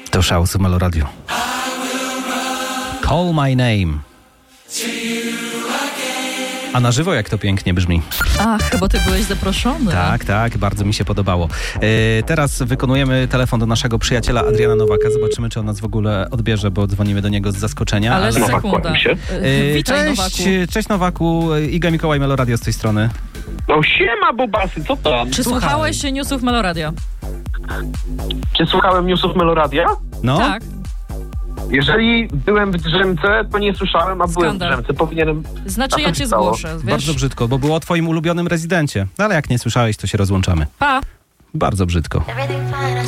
To Szału Melo Radio. Call my name. A na żywo jak to pięknie brzmi. Ach, bo ty byłeś zaproszony. Tak, bardzo mi się podobało. Teraz wykonujemy telefon do naszego przyjaciela Adriana Nowaka. Zobaczymy, czy on nas w ogóle odbierze, bo dzwonimy do niego z zaskoczenia. Ale sekunda. Witaj, Nowaku. Cześć Nowaku, Iga Mikołaj, Melo Radio z tej strony. No siema, Bobasy, co tam? Czy słuchałeś newsów Melo Radio? Czy słuchałem newsów Meloradia? No? Tak. Jeżeli byłem w drzemce, to nie słyszałem, a byłem w Skandal. drzemce. Powinienem... Znaczy A ja co cię się stało? zgłoszę, wiesz? Bardzo brzydko, bo było o twoim ulubionym rezydencie. No ale jak nie słyszałeś, to się rozłączamy. Pa! Bardzo brzydko. Everything fine, I